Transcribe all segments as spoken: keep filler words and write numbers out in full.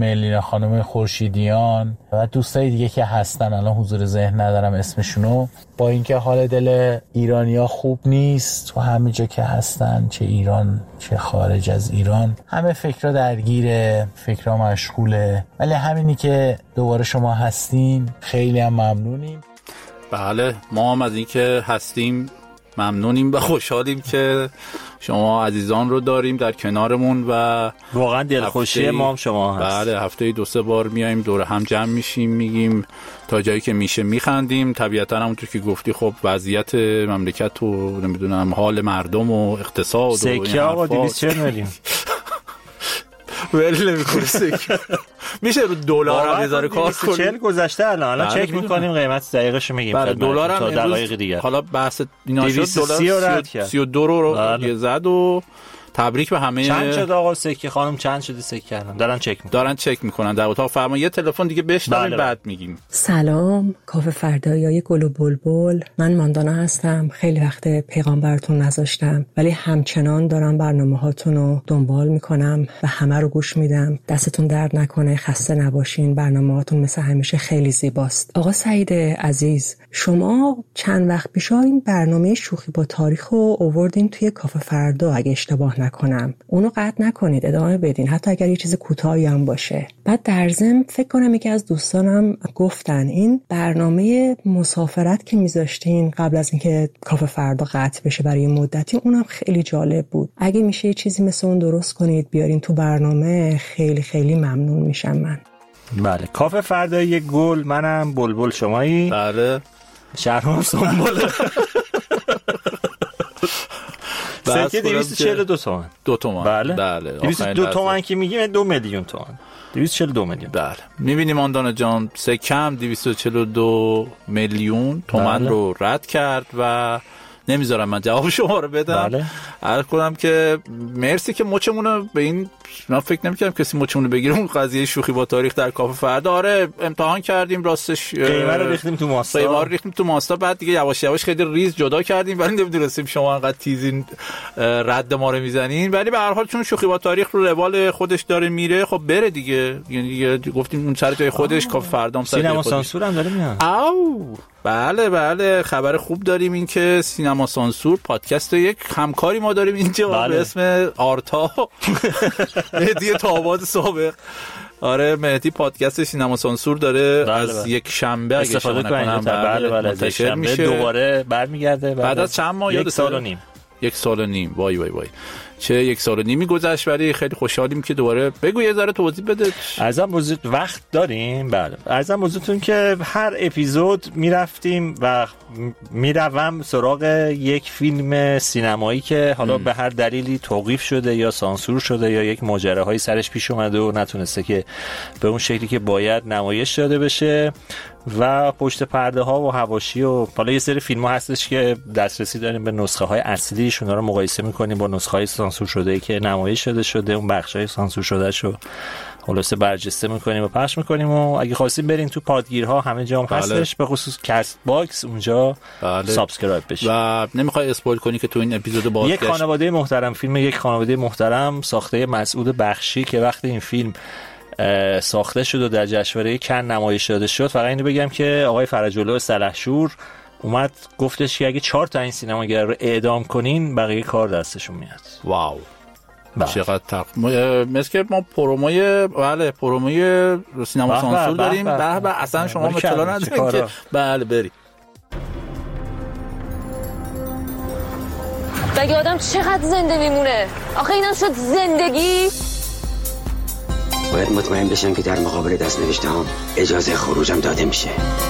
ملینا خانم خورشیدیان و دوستای دیگه که هستن الان حضور ذهن ندارم اسمشونو، با اینکه حال دل ایرانیا خوب نیست تو همه جا که هستن، چه ایران چه خارج از ایران، همه فکرها درگیره، فکرها مشغوله، ولی همینی که دوباره شما هستین خیلی هم ممنونیم. بله ما هم از این که هستیم ممنونیم و خوشحالیم که شما عزیزان رو داریم در کنارمون و واقعا دلخوشی ما هم شما هست. بله هفته دو سه بار میایم دور هم جمع میشیم، میگیم تا جایی که میشه میخندیم. طبیعتا همونطور که گفتی خب وضعیت مملکت و نمیدونم حال مردم و اقتصاد و سکه آقا دویست و چهل میلیون ولی نمیکنه سکه میشه رو دلار هم یزاره کار کنیم. چهل گذشته الان الان چک میکنیم قیمت دقیقش رو میگیم. برای دلار هم تا دقایق دیگه حالا بحث اینا شد دلار سی و دو رو یه زد و تبریک به همه. چند شد آقا سکه خانم؟ چند شده سکه الان؟ دارن چک میکنن دارن چک میکنن در اتاق فرمان. یه تلفن دیگه بشنویم بعد میگیم. سلام کافه فردایی گل و بلبل، من ماندانا هستم. خیلی وقت پیغام براتون نذاشتم ولی همچنان دارم برنامه‌هاتون رو دنبال میکنم و همه رو گوش میدم. دستتون درد نکنه، خسته نباشین. برنامه‌هاتون مثل همیشه خیلی زیباست. آقا سعید عزیز، شما چند وقت پیش این برنامه شوخی با تاریخ رو آوردین توی کافه فردا، اگه اشتباه نکنم اونو قطع نکنید، ادامه بدین حتی اگر یه چیز کوتاهی هم باشه. بعد در ضمن فکر کنم یکی از دوستانم گفتن این برنامه مسافرت که میذاشتین قبل از اینکه کافه فردا قطع بشه برای مدتی، اونم خیلی جالب بود. اگه میشه یه چیزی مثل اون درست کنید بیارین تو برنامه خیلی خیلی ممنون میشم من. بله کافه فردایی گل، منم بلبل، شمایی؟ بله شهرام سنبل. سکه دویست و چهل و دو تومن. دو تومن. بله. بله. دویست و دو تومن که میگیم دو میلیون تومن. دویست و چهل و دو میلیون. بله. میبینیم آندانا جان سکه هم دویست و چهل و دو میلیون تومن بله. رو رد کرد و نمیذارم من جواب شما رو بدم. بله. عرض کنم که مرسی که مچمونو به این، من فکر نمی‌کردم کسی مچمونو بگیره اون قضیه شوخی با تاریخ در کافه فردا. آره امتحان کردیم راستش، قیمه رو ریختیم تو ماستا. قیمه رو ریختیم تو ماستا، بعد دیگه یواش یواش خیلی ریز جدا کردیم ولی نمی‌دونستیم شما انقدر تیزین رد ما رو میزنین. ولی به هر حال چون شوخی با تاریخ رو روال خودش داره میره خب بره دیگه، یعنی دیگه گفتیم اون سر جای خودش کافه فردا هم سر سینما سانسور هم داره میاد. او بله بله خبر خوب داریم این که سینما سانسور پادکست یک همکاری ما داریم اینجا بله. به اسم آرتا مهدی تاباد سابق. آره مهدی پادکست سینما سانسور داره بله از بله. یک شنبه اگه استفاده کنم بله بله از یک شنبه دوباره برمیگرده بعد از چند ماه، یک سال و نیم. یک سال و نیم وای وای وای چه یک سال و نیمی گذشت ولی خیلی خوشحالیم که دوباره. بگو یه ذره توضیح بده. ارزم موضوع وقت داریم؟ بله ارزم موضوعتون که هر اپیزود میرفتیم و میروم سراغ یک فیلم سینمایی که حالا ام. به هر دلیلی توقیف شده یا سانسور شده یا یک ماجراهایی سرش پیش اومده و نتونسته که به اون شکلی که باید نمایش داده بشه و پشت پرده ها و حواشی و حالا یه سری فیلم ها هستش که دسترسی داریم به نسخه های اصلیش، اونا رو مقایسه میکنیم با نسخه های سانسور شده ای که نمایش داده شده، اون بخش های سانسور شده شو خلاصه برجسته میکنیم و پخش میکنیم. و اگه خواستین برین تو پادگیرها همه جا هم بله. هستش، به خصوص کست باکس اونجا بله. سابسکرایب بشید. و نمیخوای اسپویل کنی که تو این اپیزود بازگشت یک خانواده محترم، فیلم یک خانواده محترم ساخته مسعود بخشی که وقتی این فیلم ساخته شد و در جشنواره کن نمایش داده شد، فقط اینو بگم که آقای فرج‌الله سلحشور اومد گفتش که اگه چهار تا این سینماگر رو اعدام کنین بقیه کار دستشون میاد. واو چقدر تق... مثل که ما پروموی بله پروموی سینما سانسور داریم. به به اصلا شما اطلاع ندارین که بله بری. مگه آدم چقدر زنده میمونه؟ آخه اینم شد زندگی؟ باید مطمئن بشم که در مقابل دست نوشته هم اجازه خروجم داده میشه.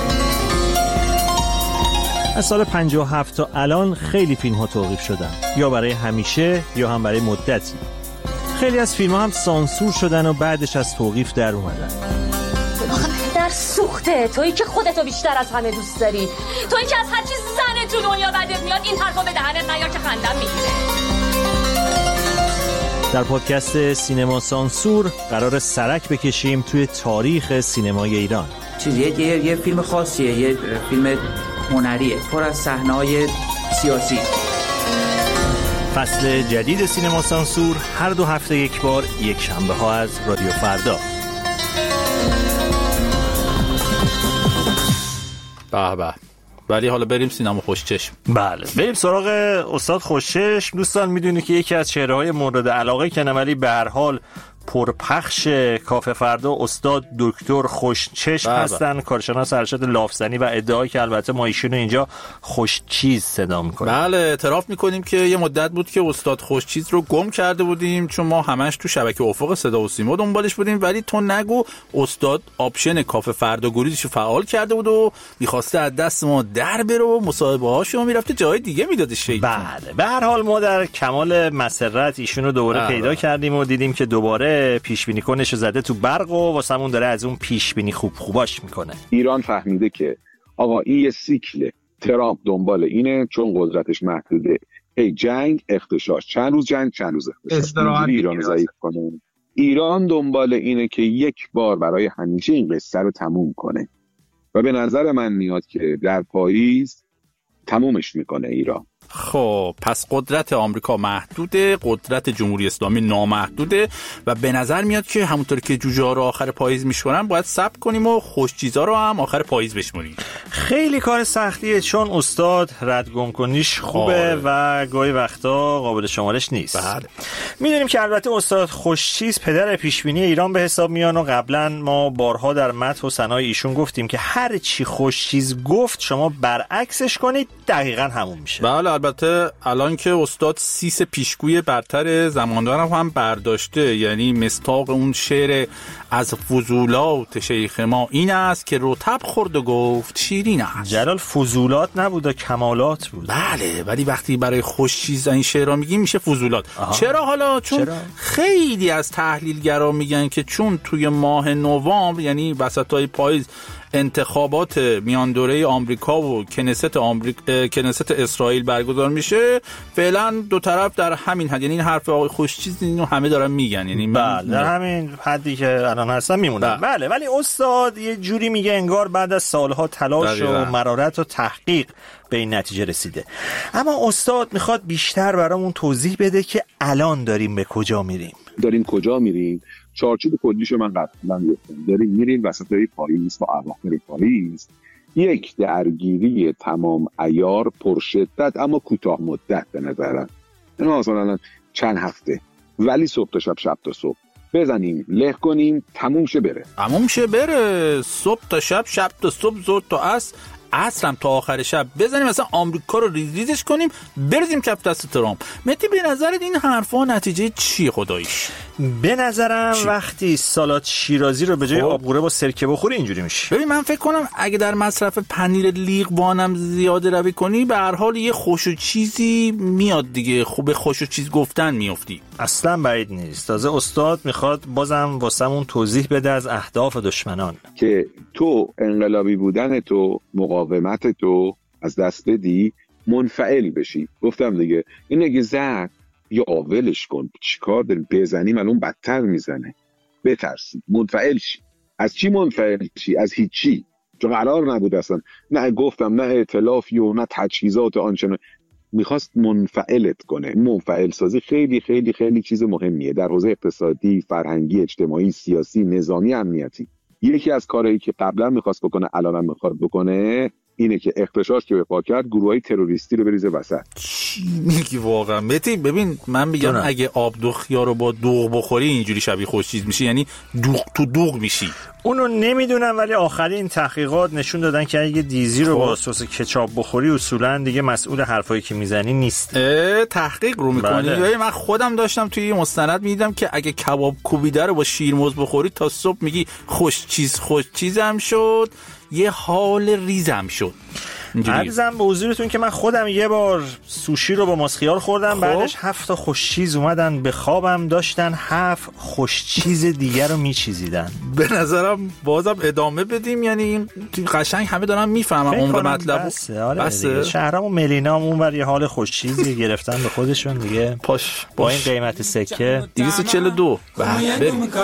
از سال پنجاه و هفت تا الان خیلی فیلم ها توقیف شدن، یا برای همیشه یا هم برای مدتی. خیلی از فیلم ها هم سانسور شدن و بعدش از توقیف در اومدن. در سوخته تویی که خودتو بیشتر از همه دوست داری، تویی که از هر چی زنه تو دنیا بدت میاد این حرفا به دهنت نیار که خندم میگیره. در پادکست سینما سانسور قرار سرک بکشیم توی تاریخ سینمای ایران. چیزیه یه یه فیلم خاصیه، یه فیلم هنریه پر از صحنه‌های سیاسی. فصل جدید سینما سانسور هر دو هفته یک بار یک شنبه ها از رادیو فردا. به به. ولی حالا بریم سینما خوشچشم. بله بریم سراغ استاد خوشچشم. دوستان میدونی که یکی از چهره‌های مورد علاقه کنه ولی به هر حال پرپخش کافه فردا استاد دکتر خوشچشم هستن، کارشناس ارشد لافزنی و ادعایی که البته ما ایشونو اینجا خوشچیز صدا میکنیم. بله اعتراف میکنیم که یه مدت بود که استاد خوشچیز رو گم کرده بودیم چون ما همش تو شبکه افق صدا و سیما دنبالش بودیم، ولی تو نگو استاد آپشن کافه فردا گریزشو فعال کرده بود و میخواسته از دست ما در بره و مصاحبه هاشو میرفته جای دیگه میداده شیطون. بله به هر حال ما در کمال مسرت ایشونو دوباره بله. پیدا کردیم و دیدیم که دوباره پیش بینی کنشو زده تو برق و واسمون داره از اون پیش بینی خوب خوباش میکنه. ایران فهمیده که آقا این یه سیکل، ترامپ دنبال اینه چون قدرتش محدوده، هی جنگ اختشاش، چند روز جنگ چند روز اختشاش، ایران ضعیف کنه. ایران دنبال اینه که یک بار برای همیشه این قصه رو تموم کنه و به نظر من میاد که در پاییز تمومش میکنه ایران. خب پس قدرت آمریکا محدوده، قدرت جمهوری اسلامی نامحدوده و به نظر میاد که همونطور که جوجه ها رو آخر پاییز میشورن باید صبر کنیم و خوش چیزا رو هم آخر پاییز بشمونیم. خیلی کار سختیه چون استاد ردگم کنیش خوبه آه. و گاهی وقتا قابل شمارش نیست. بله. میدونیم که البته استاد خوشچیز پدر پیشبینی ایران به حساب میان و قبلا ما بارها در متن و ثنای ایشون گفتیم که هر چی خوشچیز گفت شما برعکسش کنید دقیقاً همون میشه. بله البته الان که استاد سیس پیشگوی برتر زماندارم هم برداشته، یعنی مستاق اون شعر از فضولات شیخ ما این است که رطب خورد و گفت شیرین است. جلال فضولات نبود و کمالات بود. بله ولی وقتی برای خوش چیز این شعرها میگیم میشه فضولات. آها. چرا حالا؟ چون چرا؟ خیلی از تحلیلگرا میگن که چون توی ماه نوامبر یعنی وسطای پاییز انتخابات میان دوره آمریکا و کنست آمریکا کنست اسرائیل برگزار میشه، فعلا دو طرف در همین حد، یعنی این حرف آقای خوشچیز اینو همه دارن میگن، یعنی بله در همین حدی که الان هستن میمونن. بله. بله ولی استاد یه جوری میگه انگار بعد از سالها تلاش و مرارت و تحقیق به این نتیجه رسیده. اما استاد میخواد بیشتر برامون توضیح بده که الان داریم به کجا میریم. داریم کجا میریم؟ چارچوب کلیشو من قبلا گفتم. داریم میریم وسطای پاییز و اواخر پاییز، یک درگیری تمام عیار پرشدت اما کوتاه مدت به نظرم، یعنی مثلا چند هفته ولی صبح تا شب، شب تا صبح بزنیم له کنیم تموم شه بره تموم شه بره صبح تا شب، شب تا صبح، ظهر تا عصر، عصرم تا آخر شب بزنیم مثلا آمریکا رو ریز ریزش کنیم بریزیم کف دست ترامپ. مهدی به نظرت این حرفا نتیجه چی خداییش؟ به نظرم چی؟ وقتی سالاد شیرازی رو به جای آبقوره با سرکه بخوری اینجوری میشه. ببین من فکر کنم اگه در مصرف پنیر لیقوانم زیاده روی کنی به هر حال یه خوش و چیزی میاد دیگه، خوب خوش و چیز گفتن میافتی. اصلا بعید نیست. تازه استاد میخواد بازم واسمون توضیح بده از اهداف دشمنان که تو انقلابی بودن تو، مقاومت تو از دست بدی، منفعل بشی. گفتم دیگه این اگه زد یا آولش کن، چیکار داریم بزنی من اون بدتر میزنه، بترسی منفعل شی. از چی منفعل شی؟ از هیچی، چون قرار نبود اصلا، نه گفتم نه ائتلافی و نه تجهیزات آنچنان، میخواست منفعلت کنه. منفعل سازی خیلی خیلی خیلی چیز مهمیه در حوزه اقتصادی، فرهنگی، اجتماعی، سیاسی، نظامی، امنیتی. یکی از کارهایی که قبلا میخواست بکنه الانم میخواد بکنه اینه که اختشاش که به پا کرد گروهای تروریستی رو بریزه وسط. چی میگی واقعا متی؟ ببین من میگم جانم. اگه آب دو خیار رو با دوغ بخوری اینجوری شبیه خوش چیز میشی، یعنی دوغ تو دوغ میشی. اونو نمیدونم ولی آخرین تحقیقات نشون دادن که اگه دیزی رو با سس کچاپ بخوری اصولا دیگه مسئول حرفایی که میزنی نیست. تحقیق رو میکنی؟ بله. من خودم داشتم توی مستند میدیدم که اگه کباب کوبیده رو با شیرموز بخوری تا صبح میگی خوش چیز خوش چیزم شد، یه حال ریزم شد. عرضم به حضورتون که من خودم یه بار سوشی رو با ماسخیار خوردم، خوب. بعدش هفت تا خوش چیز اومدن به خوابم، داشتن هفت خوش چیز دیگر رو میچیزیدن. به نظرم بازم ادامه بدیم، یعنی این قشنگ همه دارن میفهمن عمر مطلب. بسه آره بسه. شهرام و ملینا هم اونور یه حال خوش چیزی گرفتن به خودشون دیگه. پاش با این قیمت سکه دویست و چهل و دو. بریم.